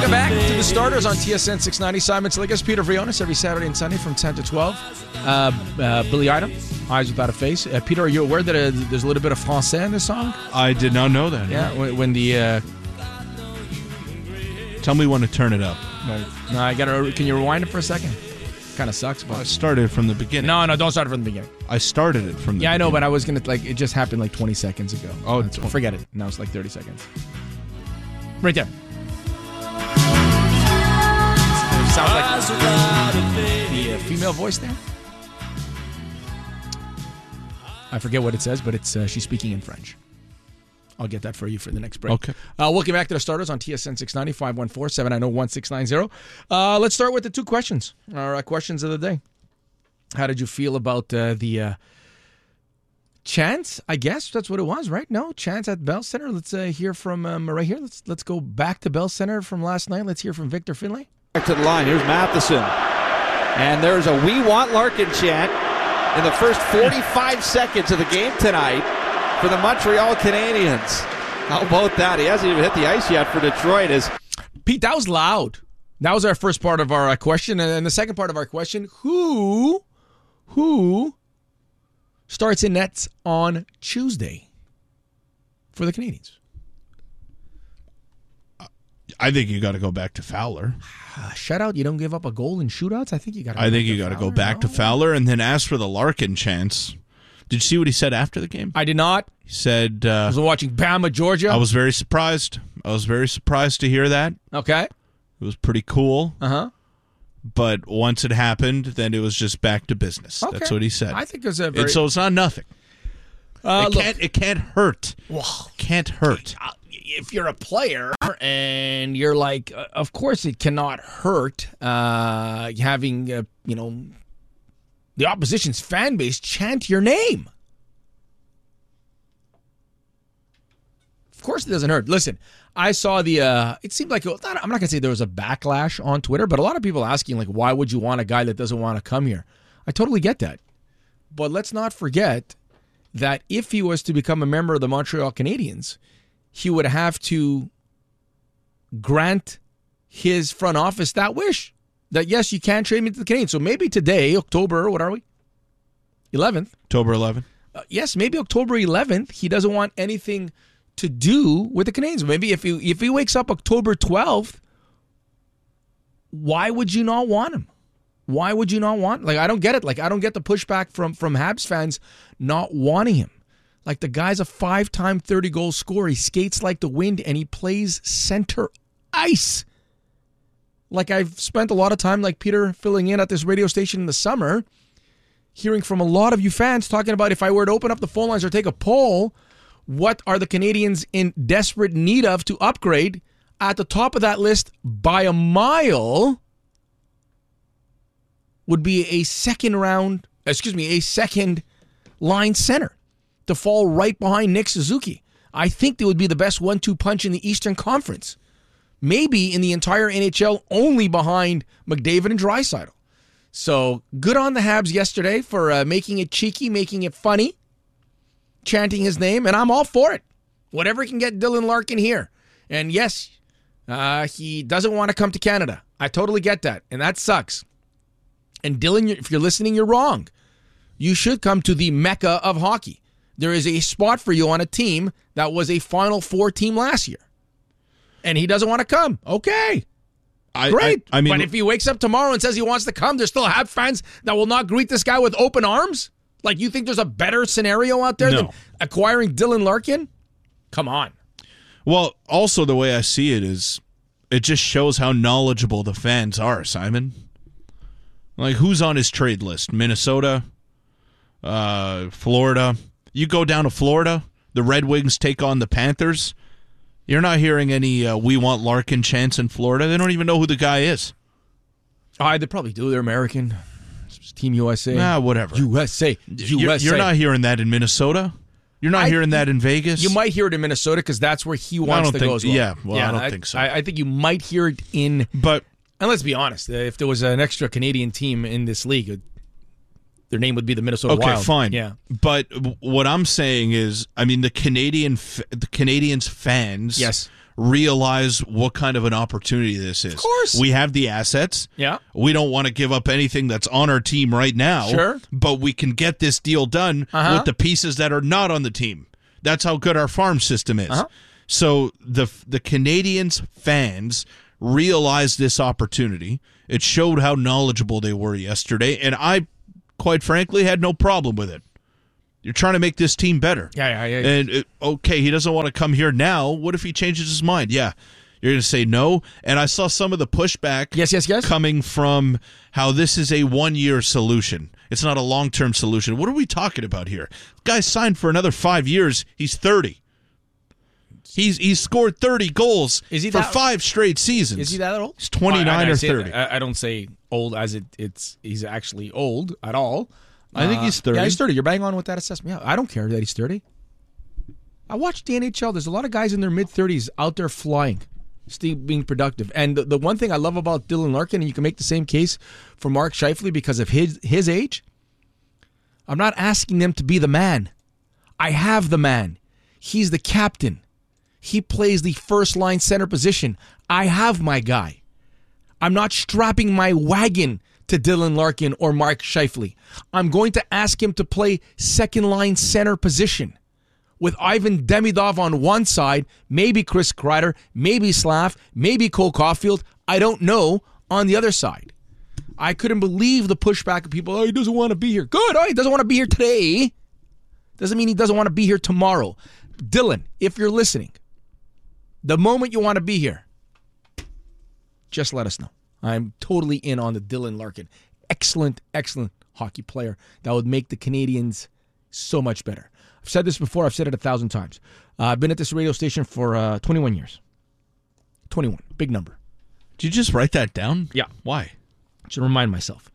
Welcome back to the starters on TSN 690. Simon Sligas, Peter Vrionis, every Saturday and Sunday from 10 to 12. Billy Idol, Eyes Without a Face. Peter, are you aware that there's a little bit of français in this song? I did not know that. Yeah, when the... Tell me when to turn it up. No, I gotta... Can you rewind it for a second? Kind of sucks, but... I started from the beginning. No, don't start it from the beginning. I started it from the beginning. Yeah, I know, but I was going to... It just happened 20 seconds ago. Oh, forget it. Now it's 30 seconds. Right there. Sounds like the female voice there. I forget what it says, but it's she's speaking in French. I'll get that for you for the next break. Okay. Welcome back to the starters on TSN 690, 514-790-1690. Let's start with the two questions, our questions of the day. How did you feel about the chants? I guess that's what it was, right? No, chants at Bell Center. Let's hear from right here. Let's go back to Bell Center from last night. Let's hear from Victor Finlay. Back to the line. Here's Matheson. And there's a We Want Larkin chant in the first 45 seconds of the game tonight for the Montreal Canadiens. How about that? He hasn't even hit the ice yet for Detroit. Pete, that was loud. That was our first part of our question. And the second part of our question, who starts in nets on Tuesday for the Canadiens? I think you got to go back to Fowler. Shutout? You don't give up a goal in shootouts? I think you got to. I think you got to go back to Fowler, and then as for the Larkin chance, did you see what he said after the game? I did not. He said, I was watching Bama, Georgia. I was very surprised. I was very surprised to hear that. Okay. It was pretty cool. Uh-huh. But once it happened, then it was just back to business. Okay. That's what he said. I think it was a very... So it's not nothing. It can't hurt. Well, can't hurt. If you're a player and you're like, of course it cannot hurt having, the opposition's fan base chant your name. Of course it doesn't hurt. Listen, I saw it seemed like, I'm not going to say there was a backlash on Twitter, but a lot of people asking, why would you want a guy that doesn't want to come here? I totally get that. But let's not forget that if he was to become a member of the Montreal Canadiens, he would have to grant his front office that wish. That, yes, you can trade me to the Canadiens. So maybe today, October, what are we? 11th. October 11th. Yes, maybe October 11th, he doesn't want anything to do with the Canadiens. Maybe if he wakes up October 12th, why would you not want him? Why would you not want? I don't get it. I don't get the pushback from Habs fans not wanting him. The guy's a 5-time 30-goal scorer. He skates like the wind, and he plays center ice. I've spent a lot of time, Peter, filling in at this radio station in the summer, hearing from a lot of you fans talking about if I were to open up the phone lines or take a poll, what are the Canadiens in desperate need of to upgrade? At the top of that list, by a mile, would be a second line center to fall right behind Nick Suzuki. I think they would be the best 1-2 punch in the Eastern Conference. Maybe in the entire NHL, only behind McDavid and Draisaitl. So good on the Habs yesterday for making it cheeky, making it funny, chanting his name, and I'm all for it. Whatever can get Dylan Larkin here. And yes, he doesn't want to come to Canada. I totally get that, and that sucks. And Dylan, if you're listening, you're wrong. You should come to the Mecca of hockey. There is a spot for you on a team that was a Final Four team last year. And he doesn't want to come. Okay. Great. I mean, but if he wakes up tomorrow and says he wants to come, there's still Habs fans that will not greet this guy with open arms? You think there's a better scenario out there than acquiring Dylan Larkin? Come on. Well, also the way I see it is it just shows how knowledgeable the fans are, Simon. Who's on his trade list? Minnesota? Florida? You go down to Florida, the Red Wings take on the Panthers. You're not hearing any We Want Larkin chants in Florida. They don't even know who the guy is. They probably do. They're American. It's Team USA. Whatever. USA. You're not hearing that in Minnesota? You're not hearing that in Vegas? You might hear it in Minnesota because that's where he wants to go as well. Yeah, I don't think so. I think you might hear it in... But... And let's be honest. If there was an extra Canadian team in this league, their name would be the Minnesota Wild. Okay, fine. Yeah. But what I'm saying is, the Canadians fans realize what kind of an opportunity this is. Of course. We have the assets. Yeah. We don't want to give up anything that's on our team right now. Sure. But we can get this deal done with the pieces that are not on the team. That's how good our farm system is. So the Canadiens fans realized this opportunity. It showed how knowledgeable they were yesterday, and I, quite frankly, had no problem with it. You're trying to make this team better. Yeah. And, okay, he doesn't want to come here now. What if he changes his mind? Yeah. You're going to say no? And I saw some of the pushback Yes. coming from how this is a one-year solution. It's not a long-term solution. What are we talking about here? The guy signed for another 5 years. He's 30. He's scored 30 goals for 5 straight seasons. Is he that old? He's 29 or 30. I don't say old as he's actually old at all. I think he's 30. Yeah, he's 30. You're bang on with that assessment. Yeah, I don't care that he's 30. I watched the NHL. There's a lot of guys in their mid-30s out there flying, still being productive. And the one thing I love about Dylan Larkin, and you can make the same case for Mark Scheifele because of his age, I'm not asking them to be the man. I have the man. He's the captain. He plays the first-line center position. I have my guy. I'm not strapping my wagon to Dylan Larkin or Mark Scheifele. I'm going to ask him to play second-line center position with Ivan Demidov on one side, maybe Chris Kreider, maybe Slav, maybe Cole Caulfield. I don't know on the other side. I couldn't believe the pushback of people. Oh, he doesn't want to be here. Good. Oh, he doesn't want to be here today. Doesn't mean he doesn't want to be here tomorrow. Dylan, if you're listening, the moment you want to be here, just let us know. I'm totally in on the Dylan Larkin. Excellent hockey player that would make the Canadiens so much better. I've said this before. I've said it 1,000 times. I've been at this radio station for 21 years. 21. Big number. Did you just write that down? Yeah. Why? To remind myself.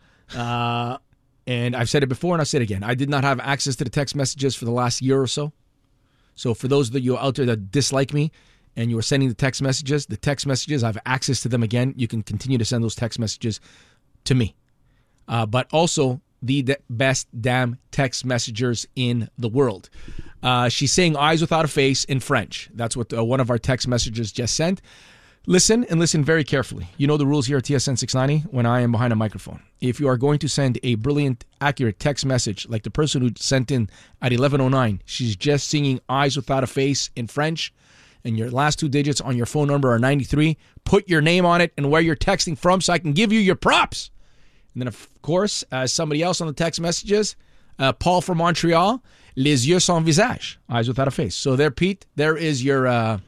And I've said it before and I'll say it again. I did not have access to the text messages for the last year or so. So for those of you out there that dislike me and you are sending the text messages, I have access to them again. You can continue to send those text messages to me. But also the best damn text messengers in the world. She's saying eyes without a face in French. That's what one of our text messengers just sent. Listen and listen very carefully. You know the rules here at TSN 690 when I am behind a microphone. If you are going to send a brilliant, accurate text message like the person who sent in at 11:09, she's just singing eyes without a face in French, and your last 2 digits on your phone number are 93, put your name on it and where you're texting from so I can give you your props. And then, of course, somebody else on the text messages, Paul from Montreal, les yeux sans visage, eyes without a face. So there, Pete, there is your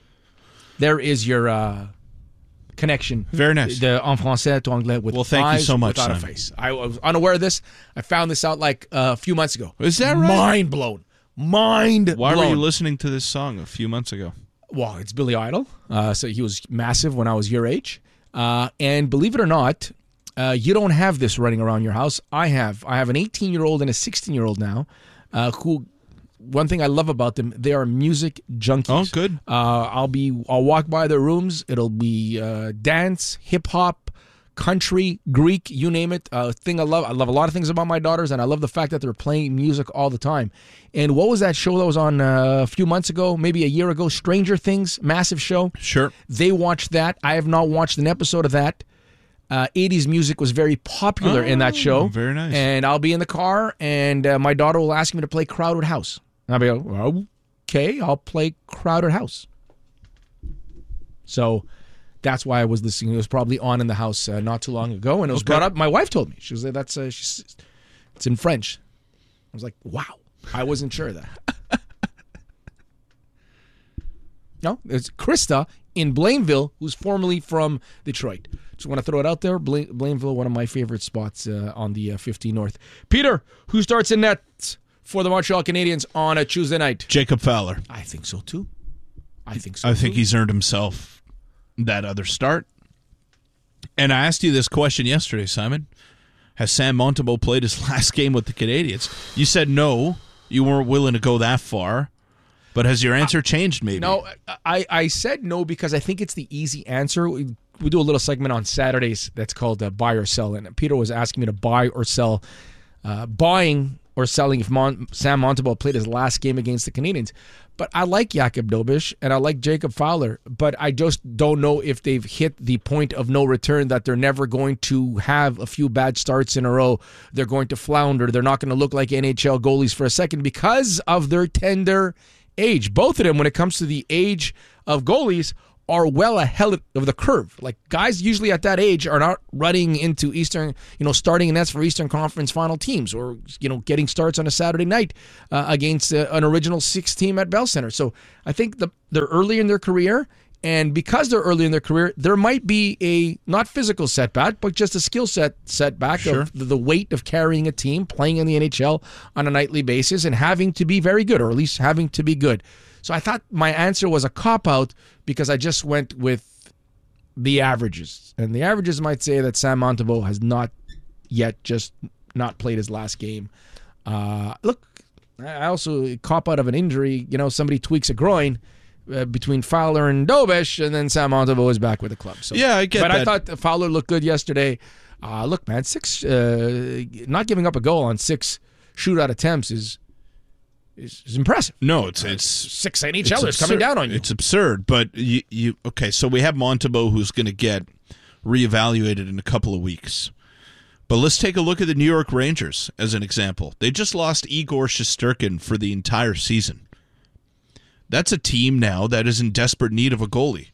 connection. Very nice. The en français to anglais with thank eyes you so much, without a Simon. face. I was unaware of this. I found this out like a few months ago. Is that right? Mind blown. Mind Why blown. were you listening to this song a few months ago? Well, it's Billy Idol. So he was massive when I was your age. And believe it or not, you don't have this running around your house. I have an 18-year-old and a 16-year-old now who, one thing I love about them, they are music junkies. Oh, good. I'll walk by their rooms. It'll be dance, hip hop, country, Greek, you name it. Thing I love a lot of things about my daughters, and I love the fact that they're playing music all the time. And what was that show that was on a few months ago, maybe a year ago? Stranger Things, massive show. Sure. They watched that. I have not watched an episode of that. 80s music was very popular in that show. Very nice. And I'll be in the car, and my daughter will ask me to play Crowded House. And I'll be like, well, okay, I'll play Crowded House. So that's why I was listening. It was probably on in the house not too long ago, and it was brought up. My wife told me. She was like, "That's it's in French." I was like, "Wow, I wasn't sure of that." No, it's Krista in Blainville, who's formerly from Detroit. Just want to throw it out there. Blainville, one of my favorite spots on the 50 North. Peter, who starts in net for the Montreal Canadiens on a Tuesday night? Jacob Fowler. I think so too. I think he's earned himself that other start. And I asked you this question yesterday, Simon. Has Sam Montembeault played his last game with the Canadiens? You said no. You weren't willing to go that far. But has your answer changed maybe? No, I said no because I think it's the easy answer. We do a little segment on Saturdays that's called Buy or Sell. And Peter was asking me to buy or sell. Buying or selling if Sam Montembeault played his last game against the Canadiens. But I like Jakub Dobeš and I like Jacob Fowler, but I just don't know if they've hit the point of no return, that they're never going to have a few bad starts in a row. They're going to flounder. They're not going to look like NHL goalies for a second because of their tender age. Both of them, when it comes to the age of goalies, are well ahead of the curve. Like, guys usually at that age are not running into Eastern, starting nets for Eastern Conference final teams, or, getting starts on a Saturday night against an original 6 team at Bell Center. So I think they're early in their career, and because they're early in their career, there might be a not physical setback, but just a skill setback Sure. of the weight of carrying a team, playing in the NHL on a nightly basis, and having to be very good, or at least having to be good. So I thought my answer was a cop-out because I just went with the averages. And the averages might say that Sam Montembeault has not yet just not played his last game. Look, I also cop-out of an injury. Somebody tweaks a groin between Fowler and Dobeš, and then Sam Montembeault is back with the club. So, Yeah, I get but that. I thought Fowler looked good yesterday. Look, man, not giving up a goal on 6 shootout attempts is impressive. No, it's 6 NHLers it's coming absurd. down on you. It's absurd, but okay, so we have Montembeault who's going to get reevaluated in a couple of weeks. But let's take a look at the New York Rangers as an example. They just lost Igor Shesterkin for the entire season. That's a team now that is in desperate need of a goalie.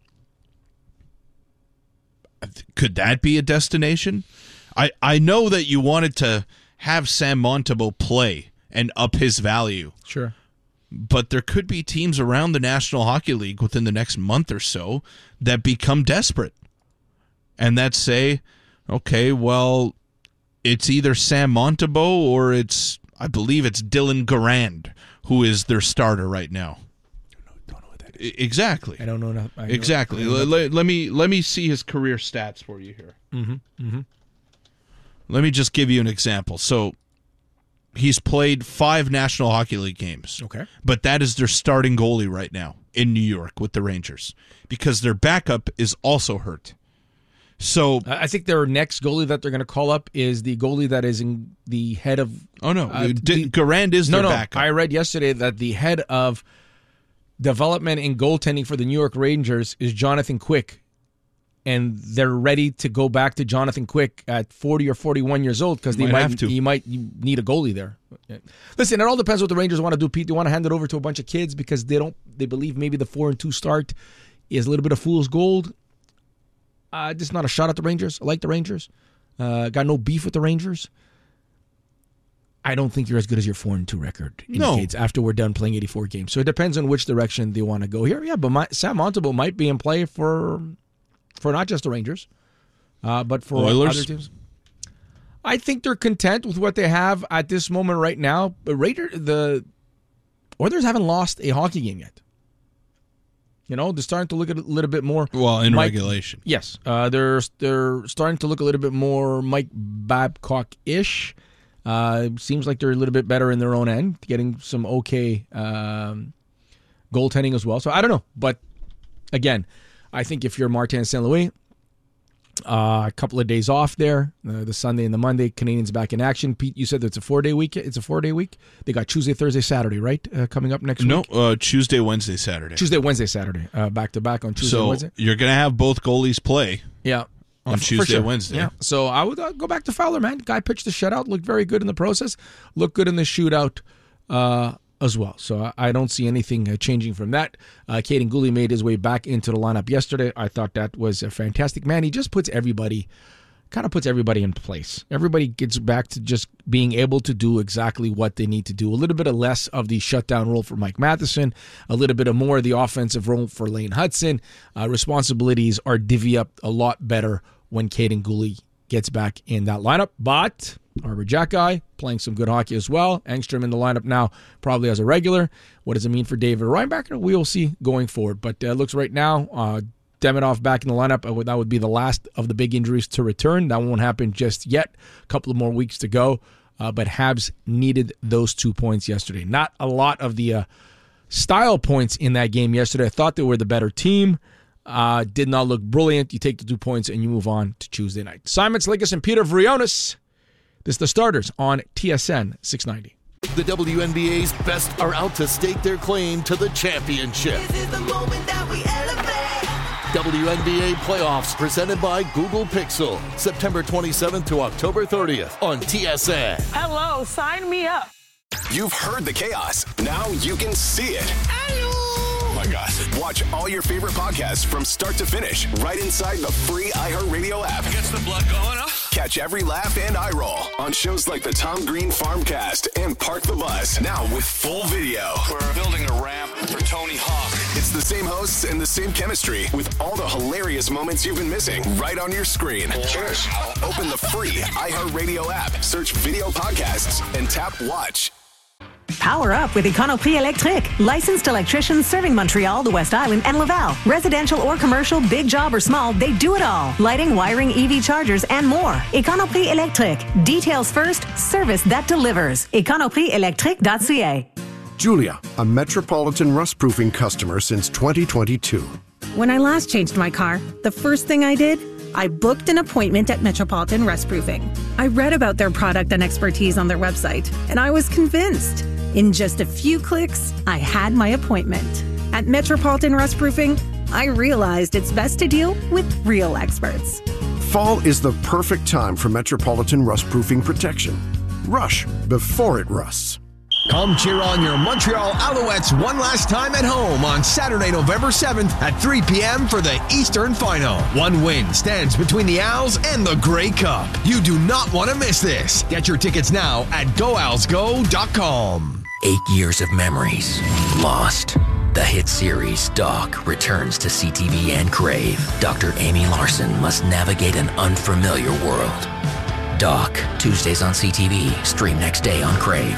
Could that be a destination? I know that you wanted to have Sam Montembeault play and up his value. Sure. But there could be teams around the National Hockey League within the next month or so that become desperate. And that say, okay, well, it's either Sam Montembeault or I believe it's Dylan Garand, who is their starter right now. Don't know what that is. Exactly. I don't know. Exactly. Let me see his career stats for you here. Mm-hmm. Let me just give you an example. So he's played 5 National Hockey League games. Okay. But that is their starting goalie right now in New York with the Rangers because their backup is also hurt. So I think their next goalie that they're going to call up is the goalie that is in the head of... Oh, no. Garand is their backup. I read yesterday that the head of development and goaltending for the New York Rangers is Jonathan Quick. And they're ready to go back to Jonathan Quick at 40 or 41 years old because he might need a goalie there. Listen, it all depends what the Rangers want to do, Pete. They want to hand it over to a bunch of kids because they believe maybe the 4-2 start is a little bit of fool's gold. Just not a shot at the Rangers. I like the Rangers. Got no beef with the Rangers. I don't think you're as good as your 4-2 record indicates after we're done playing 84 games. So it depends on which direction they want to go here. Yeah, but Sam Montembeault might be in play for not just the Rangers, but for Oilers? other teams. I think they're content with what they have at this moment right now. But the Oilers haven't lost a hockey game yet. They're starting to look at a little bit more. Well, in regulation. Yes. They're starting to look a little bit more Mike Babcock-ish. Seems like they're a little bit better in their own end, getting some okay goaltending as well. So I don't know. But again, I think if you're Martin St. Louis, a couple of days off there, the Sunday and the Monday, Canadians back in action. Pete, you said it's a 4-day week. It's a 4-day week. They got Tuesday, Thursday, Saturday, right? Coming up next week. No, Tuesday, Wednesday, Saturday. Tuesday, Wednesday, Saturday. Back to back on Tuesday, and Wednesday. So you're going to have both goalies play. Yeah. On Tuesday, Wednesday. Yeah. So I would go back to Fowler, man. Guy pitched the shutout, looked very good in the process, looked good in the shootout as well. So I don't see anything changing from that. Caden Gooley made his way back into the lineup yesterday. I thought that was a fantastic. Man, he just puts everybody in place. Everybody gets back to just being able to do exactly what they need to do. A little bit of less of the shutdown role for Mike Matheson, a little bit of more of the offensive role for Lane Hudson. Responsibilities are divvy up a lot better when Caden Gooley gets back in that lineup. But Arbor Jack guy playing some good hockey as well. Engstrom in the lineup now, probably as a regular. What does it mean for David Reinbacher? We will see going forward. But it looks right now, Demidov back in the lineup. That would be the last of the big injuries to return. That won't happen just yet. A couple of more weeks to go. But Habs needed those 2 points yesterday. Not a lot of the style points in that game yesterday. I thought they were the better team. Did not look brilliant. You take the 2 points and you move on to Tuesday night. Simon Slikas and Peter Vrionis. This is The Starters on TSN 690. The WNBA's best are out to stake their claim to the championship. This is the moment that we elevate. WNBA playoffs presented by Google Pixel. September 27th to October 30th on TSN. Hello, sign me up. You've heard the chaos. Now you can see it. Oh my God. Watch all your favorite podcasts from start to finish right inside the free iHeartRadio app. Gets the blood going, huh? Catch every laugh and eye roll on shows like the Tom Green Farmcast and Park the Bus. Now with full video. We're building a ramp for Tony Hawk. It's the same hosts and the same chemistry with all the hilarious moments you've been missing right on your screen. Cheers. Open the free iHeartRadio app, search video podcasts, and tap watch. Power up with Econoprix Electric. Licensed electricians serving Montreal, the West Island, and Laval. Residential or commercial, big job or small, they do it all. Lighting, wiring, EV chargers, and more. Econoprix Electric. Details first, service that delivers. EconoprixElectric.ca. Julia, a Metropolitan rust-proofing customer since 2022. When I last changed my car, the first thing I did, I booked an appointment at Metropolitan Rust Proofing. I read about their product and expertise on their website, and I was convinced. In just a few clicks, I had my appointment. At Metropolitan Rust Proofing, I realized it's best to deal with real experts. Fall is the perfect time for Metropolitan rust-proofing protection. Rush before it rusts. Come cheer on your Montreal Alouettes one last time at home on Saturday, November 7th at 3 p.m. for the Eastern Final. One win stands between the Owls and the Grey Cup. You do not want to miss this. Get your tickets now at GoOwlsGo.com. 8 years of memories lost. The hit series Doc returns to CTV and Crave. Dr. Amy Larson must navigate an unfamiliar world. Doc, Tuesdays on CTV, stream next day on Crave.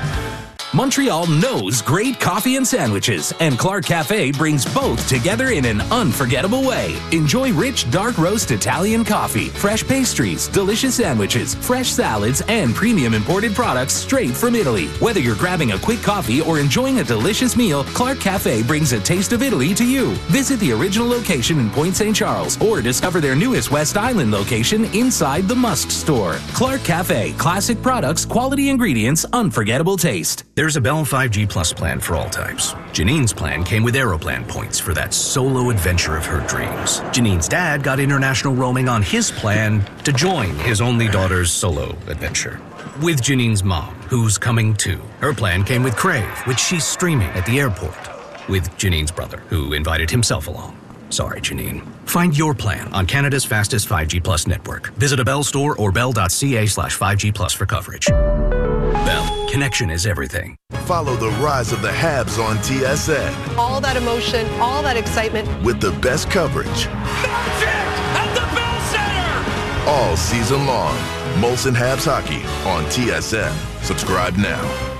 Montreal knows great coffee and sandwiches, and Clark Cafe brings both together in an unforgettable way. Enjoy rich, dark roast Italian coffee, fresh pastries, delicious sandwiches, fresh salads, and premium imported products straight from Italy. Whether you're grabbing a quick coffee or enjoying a delicious meal, Clark Cafe brings a taste of Italy to you. Visit the original location in Point St. Charles or discover their newest West Island location inside the Musk store. Clark Cafe, classic products, quality ingredients, unforgettable taste. There's a Bell 5G Plus plan for all types. Janine's plan came with Aeroplan points for that solo adventure of her dreams. Janine's dad got international roaming on his plan to join his only daughter's solo adventure. With Janine's mom, who's coming too. Her plan came with Crave, which she's streaming at the airport. With Janine's brother, who invited himself along. Sorry, Janine. Find your plan on Canada's fastest 5G Plus network. Visit a Bell store or bell.ca/5G Plus for coverage. Bell, connection is everything. Follow the rise of the Habs on TSN. All that emotion, all that excitement. With the best coverage. Magic at the Bell Center! All season long. Molson Habs Hockey on TSN. Subscribe now.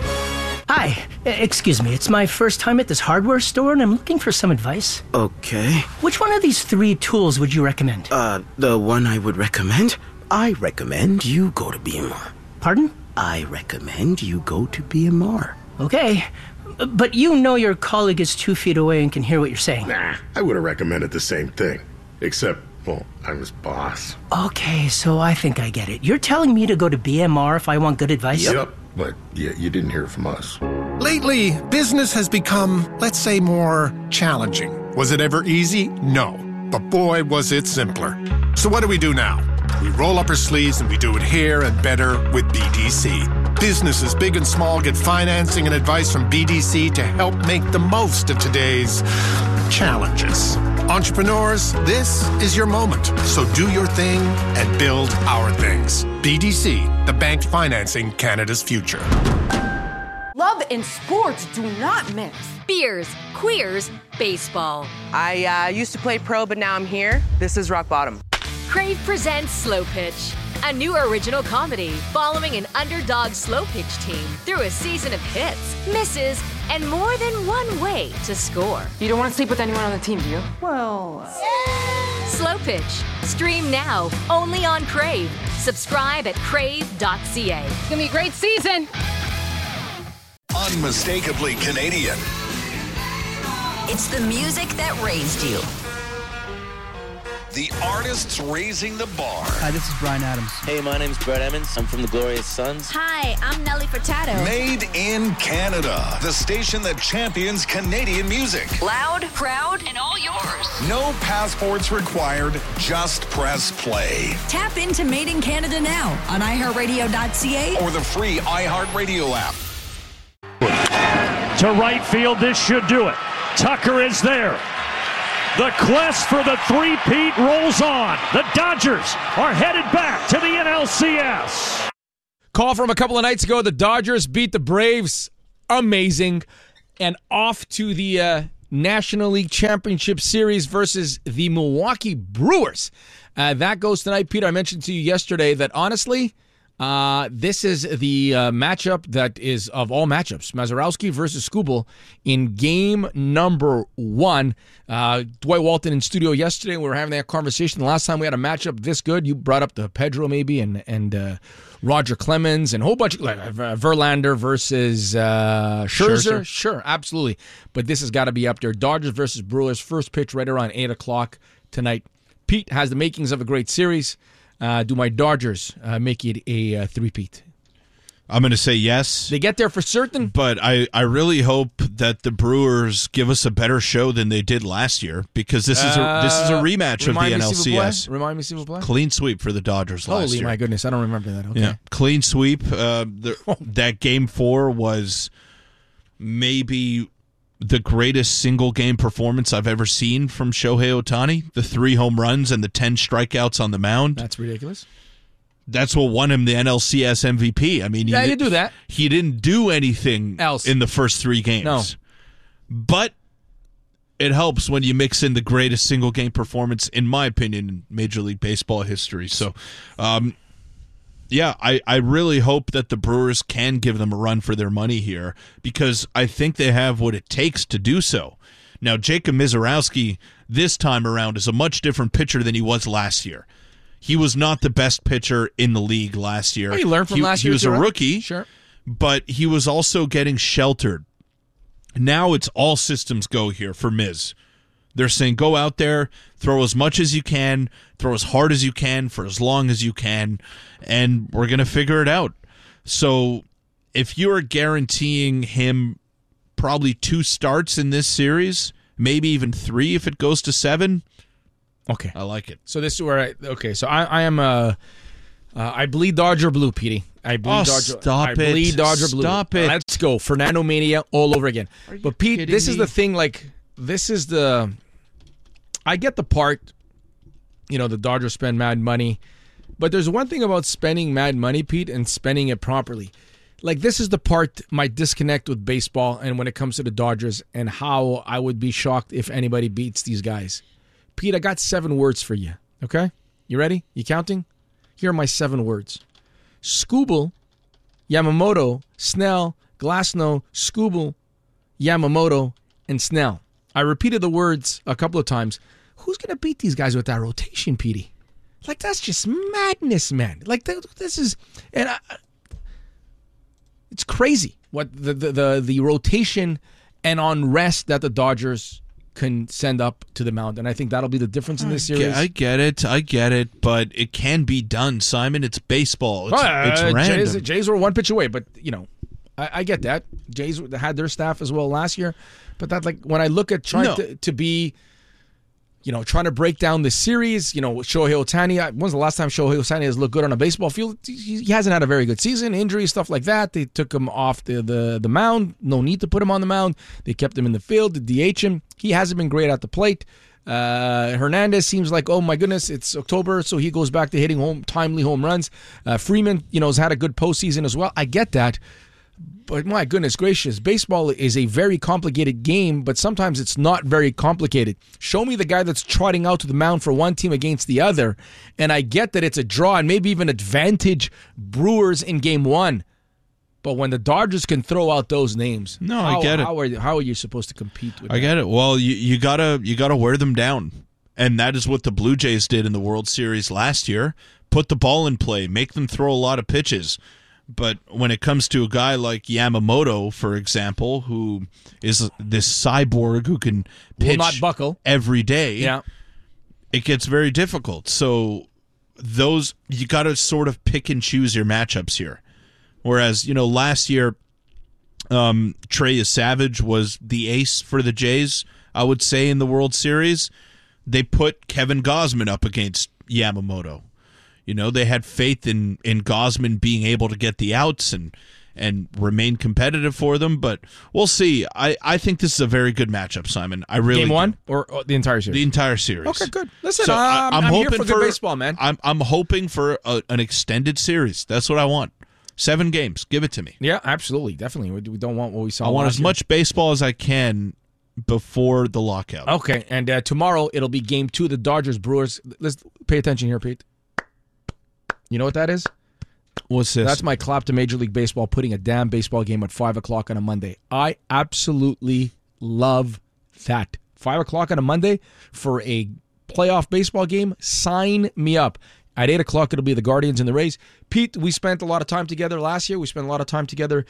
Hi, excuse me. It's my first time at this hardware store, and I'm looking for some advice. Okay. Which one of these 3 tools would you recommend? The one I would recommend? I recommend you go to BMR. Pardon? I recommend you go to BMR. Okay, but you know your colleague is 2 feet away and can hear what you're saying. Nah, I would have recommended the same thing. Except, well, I'm his boss. Okay, so I think I get it. You're telling me to go to BMR if I want good advice? Yep, but you didn't hear from us. Lately, business has become, let's say, more challenging. Was it ever easy? No. But boy, was it simpler. So what do we do now? We roll up our sleeves and we do it here and better with BDC. Businesses big and small get financing and advice from BDC to help make the most of today's challenges. Entrepreneurs, this is your moment. So do your thing and build our things. BDC, the bank financing Canada's future. Love and sports do not mix. Beers, queers, baseball. I used to play pro, but now I'm here. This is rock bottom. Crave presents Slow Pitch, a new original comedy following an underdog slow pitch team through a season of hits, misses, and more than one way to score. You don't want to sleep with anyone on the team, do you? Well... Slow Pitch. Stream now, only on Crave. Subscribe at crave.ca. It's going to be a great season. Unmistakably Canadian. It's the music that raised you. the artists raising the bar. Hi, this is Bryan Adams. Hey, my name's Brett Emmons. I'm from the Glorious Sons. Hi, I'm Nelly Furtado. Made in Canada, the station that champions Canadian music. Loud, proud, and all yours. No passports required, just press play. Tap into Made in Canada now on iHeartRadio.ca or the free iHeartRadio app. To right field, this should do it. Tucker is there. The quest for the three-peat rolls on. The Dodgers are headed back to the NLCS. Call from a couple of nights ago. The Dodgers beat the Braves. Amazing. And off to the National League Championship Series versus the Milwaukee Brewers. That goes tonight. Peter, I mentioned to you yesterday that honestly, this is the matchup that is of all matchups. Mazeroski versus Skubal in game number 1. Dwight Walton in studio yesterday. We were having that conversation. The last time we had a matchup this good, you brought up the Pedro maybe and Roger Clemens and a whole bunch of Verlander versus Scherzer. Sure, absolutely. But this has got to be up there. Dodgers versus Brewers. First pitch right around 8 o'clock tonight. Pete has the makings of a great series. Do my Dodgers make it a three-peat? I'm going to say yes. They get there for certain? But I really hope that the Brewers give us a better show than they did last year, because this is a rematch of the NLCS. Remind me, s'il vous plaît. Clean sweep for the Dodgers last year. Holy my goodness, I don't remember that. Okay. Yeah, clean sweep. That Game 4 was maybe the greatest single-game performance I've ever seen from Shohei Ohtani. The 3 home runs and the 10 strikeouts on the mound. That's ridiculous. That's what won him the NLCS MVP. I mean, he didn't do that. He didn't do anything else in the first 3 games. No. But it helps when you mix in the greatest single-game performance, in my opinion, in Major League Baseball history. So, yeah, I really hope that the Brewers can give them a run for their money here, because I think they have what it takes to do so. Now, Jacob Misiorowski this time around is a much different pitcher than he was last year. He was not the best pitcher in the league last year. Well, he learned from last year. He was a rookie, sure, but he was also getting sheltered. Now it's all systems go here for Miz. They're saying go out there, throw as much as you can, throw as hard as you can for as long as you can, and we're going to figure it out. So if you're guaranteeing him probably 2 starts in this series, maybe even 3 if it goes to 7, okay, I like it. So this is where I am I bleed Dodger blue, Petey. I bleed Dodger. Stop it. I bleed Dodger blue. Stop it. Let's go. Fernando Mania all over again. But Pete, this is the thing, I get the part, the Dodgers spend mad money, but there's one thing about spending mad money, Pete, and spending it properly. This is the part, my disconnect with baseball and when it comes to the Dodgers and how I would be shocked if anybody beats these guys. Pete, I got 7 words for you, okay? You ready? You counting? Here are my 7 words. Skubal, Yamamoto, Snell, Glasnow, Skubal, Yamamoto, and Snell. I repeated the words a couple of times. Who's going to beat these guys with that rotation, Petey? That's just madness, man. This is... and it's crazy what the rotation and on rest that the Dodgers can send up to the mound, and I think that'll be the difference in this series. I get it, but it can be done, Simon. It's baseball. It's random. Jays were 1 pitch away, but I get that. Jays had their staff as well last year, but that when I look at trying to be, trying to break down the series, Shohei Ohtani. When's the last time Shohei Ohtani has looked good on a baseball field? He hasn't had a very good season. Injuries, stuff like that. They took him off the mound. No need to put him on the mound. They kept him in the field to DH him. He hasn't been great at the plate. Hernandez seems like, oh my goodness, it's October, so he goes back to hitting timely home runs. Freeman, has had a good postseason as well. I get that. But my goodness gracious, baseball is a very complicated game, but sometimes it's not very complicated. Show me the guy that's trotting out to the mound for one team against the other, and I get that it's a draw and maybe even advantage Brewers in game 1. But when the Dodgers can throw out those names, I get it. How are you supposed to compete with that? I get it. Well, you gotta wear them down, and that is what the Blue Jays did in the World Series last year. Put the ball in play, make them throw a lot of pitches. But when it comes to a guy like Yamamoto, for example, who is this cyborg who can pitch not buckle every day, it gets very difficult. So you got to sort of pick and choose your matchups here. Whereas, last year, Trey Savage was the ace for the Jays, I would say, in the World Series. They put Kevin Gausman up against Yamamoto. They had faith in Gausman being able to get the outs and remain competitive for them, but we'll see. I think this is a very good matchup, Simon. I really Game one do. or the entire series? The entire series. Okay, good. Listen, So I'm hoping here for good baseball, man. I'm hoping for an extended series. That's what I want. 7 games. Give it to me. Yeah, absolutely. Definitely. We don't want what we saw I want last as year. much baseball as I can before the lockout. Okay, and tomorrow it'll be Game 2, the Dodgers-Brewers. Let's pay attention here, Pete. You know what that is? What's this? That's my clap to Major League Baseball putting a damn baseball game at 5 o'clock on a Monday. I absolutely love that. 5 o'clock on a Monday for a playoff baseball game? Sign me up. At 8 o'clock, it'll be the Guardians and the Rays. Pete, we spent a lot of time together last year. We spent a lot of time together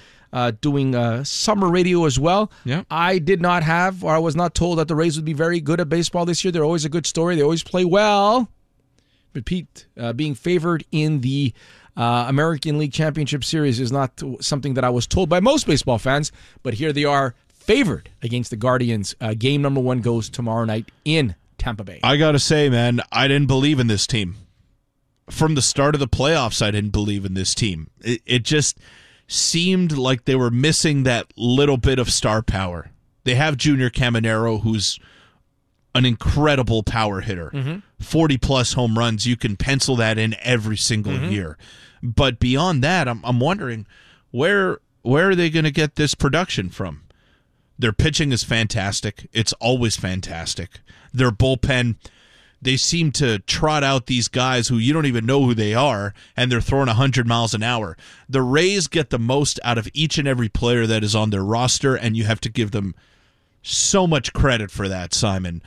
doing summer radio as well. Yeah. I did not have, or I was not told that the Rays would be very good at baseball this year. They're always a good story. They always play well. But Pete, being favored in the American League Championship Series is not something that I was told by most baseball fans. But here they are, favored against the Guardians. Game number 1 goes tomorrow night in Tampa Bay. I got to say, man, I didn't believe in this team. From the start of the playoffs, I didn't believe in this team. It just seemed like they were missing that little bit of star power. They have Junior Caminero, who's an incredible power hitter. 40-plus home runs. You can pencil that in every single year. But beyond that, I'm wondering, where are they going to get this production from? Their pitching is fantastic. It's always fantastic. Their bullpen, they seem to trot out these guys who you don't even know who they are, and they're throwing 100 miles an hour. The Rays get the most out of each and every player that is on their roster, and you have to give them so much credit for that, Simon.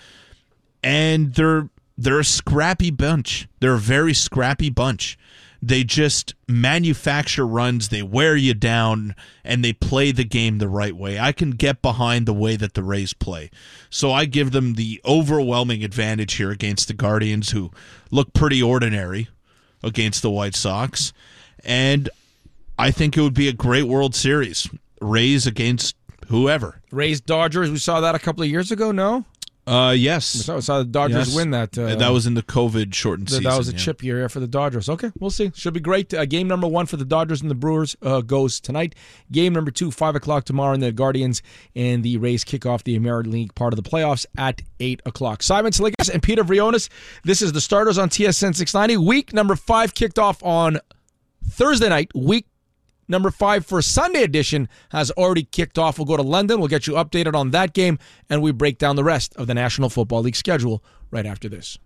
And they're a scrappy bunch. They're a very scrappy bunch. They just manufacture runs, they wear you down, and they play the game the right way. I can get behind the way that the Rays play. So I give them the overwhelming advantage here against the Guardians, who look pretty ordinary against the White Sox. And I think it would be a great World Series. Rays against whoever. Rays Dodgers, we saw that a couple of years ago, no? Yes. We saw the Dodgers win that. That was in the COVID-shortened season. That was a chip year for the Dodgers. Okay, we'll see. Should be great. Game number 1 for the Dodgers and the Brewers goes tonight. Game number 2, 5 o'clock tomorrow, and the Guardians and the Rays kick off the American League part of the playoffs at 8 o'clock. Simon Salikas and Peter Vrionis. This is the Starters on TSN 690. Week number 5 kicked off on Thursday night. Week number 5 for Sunday edition has already kicked off. We'll go to London. We'll get you updated on that game, and we break down the rest of the National Football League schedule right after this.